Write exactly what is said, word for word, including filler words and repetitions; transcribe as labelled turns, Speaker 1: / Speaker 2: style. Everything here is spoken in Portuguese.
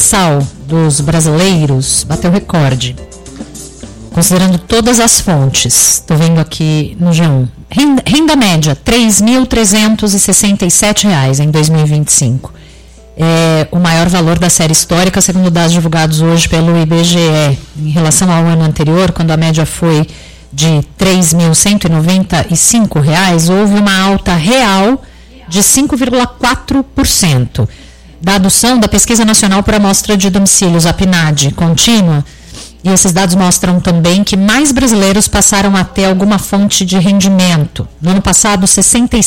Speaker 1: mensal dos brasileiros bateu recorde. Considerando todas as fontes, estou vendo aqui no G um. Renda, renda média, três mil trezentos e sessenta e sete reais em dois mil e vinte e cinco. É o maior valor da série histórica, segundo dados divulgados hoje pelo I B G E. Em relação ao ano anterior, quando a média foi de três mil cento e noventa e cinco reais, houve uma alta real de cinco vírgula quatro por cento. Dados são da Pesquisa Nacional por Amostra de Domicílios, a PNAD, contínua. E esses dados mostram também que mais brasileiros passaram a ter alguma fonte de rendimento. No ano passado, sessenta e